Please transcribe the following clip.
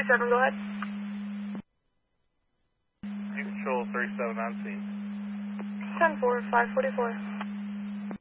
37, go ahead. You control 37 on scene. 10-4, 544.